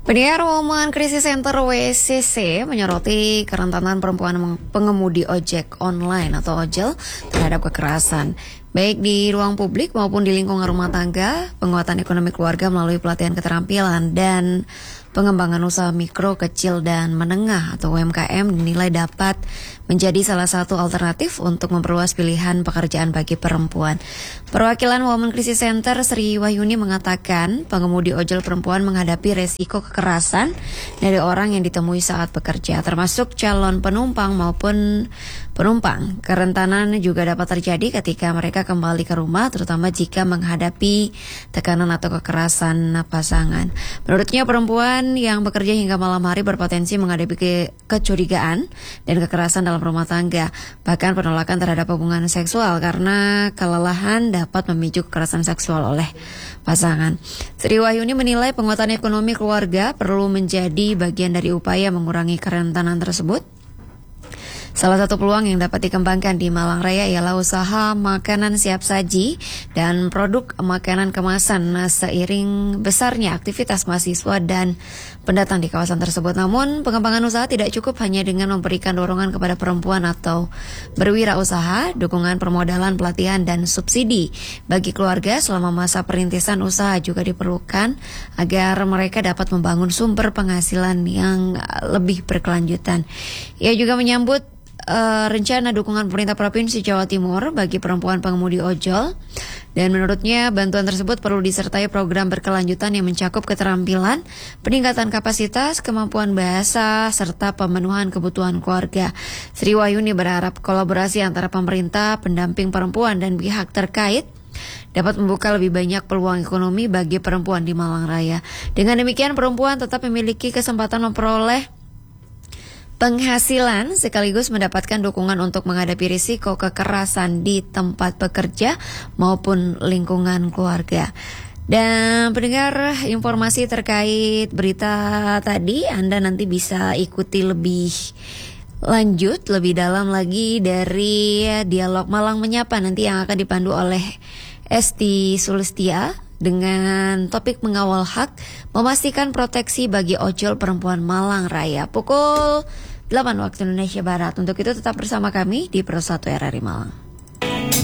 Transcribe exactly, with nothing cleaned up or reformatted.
Pendengar, Women Crisis Center W C C menyoroti kerentanan perempuan pengemudi ojek online atau ojol terhadap kekerasan, baik di ruang publik maupun di lingkungan rumah tangga. Penguatan ekonomi keluarga melalui pelatihan keterampilan dan pengembangan usaha mikro, kecil, dan menengah atau U M K M dinilai dapat menjadi salah satu alternatif untuk memperluas pilihan pekerjaan bagi perempuan. Perwakilan Women Crisis Center Sri Wahyuni mengatakan pengemudi ojol perempuan menghadapi resiko kekerasan dari orang yang ditemui saat bekerja, termasuk calon penumpang maupun penumpang. Kerentanan juga dapat terjadi ketika mereka kembali ke rumah, terutama jika menghadapi tekanan atau kekerasan pasangan. Menurutnya, perempuan yang bekerja hingga malam hari berpotensi menghadapi ke- kecurigaan dan kekerasan dalam rumah tangga, bahkan penolakan terhadap hubungan seksual karena kelelahan dapat memicu kekerasan seksual oleh pasangan. Sri Wahyuni menilai penguatan ekonomi keluarga perlu menjadi bagian dari upaya mengurangi kerentanan tersebut. Salah satu peluang yang dapat dikembangkan di Malang Raya ialah usaha makanan siap saji dan produk makanan kemasan seiring besarnya aktivitas mahasiswa dan pendatang di kawasan tersebut. Namun, pengembangan usaha tidak cukup hanya dengan memberikan dorongan kepada perempuan atau berwirausaha. Dukungan permodalan, pelatihan, dan subsidi bagi keluarga selama masa perintisan usaha juga diperlukan agar mereka dapat membangun sumber penghasilan yang lebih berkelanjutan. Ia juga menyambut Uh, rencana dukungan pemerintah Provinsi Jawa Timur bagi perempuan pengemudi ojol, dan menurutnya bantuan tersebut perlu disertai program berkelanjutan yang mencakup keterampilan, peningkatan kapasitas, kemampuan bahasa, serta pemenuhan kebutuhan keluarga. Sri Wahyuni berharap kolaborasi antara pemerintah, pendamping perempuan, dan pihak terkait dapat membuka lebih banyak peluang ekonomi bagi perempuan di Malang Raya. Dengan demikian, perempuan tetap memiliki kesempatan memperoleh penghasilan sekaligus mendapatkan dukungan untuk menghadapi risiko kekerasan di tempat bekerja maupun lingkungan keluarga. Dan pendengar, informasi terkait berita tadi Anda nanti bisa ikuti lebih lanjut, lebih dalam lagi dari Dialog Malang Menyapa nanti yang akan dipandu oleh Esti Sulistia dengan topik mengawal hak, memastikan proteksi bagi ojol perempuan Malang Raya pukul delapan waktu Indonesia Barat. Untuk itu tetap bersama kami di Pro satu R R I Malang.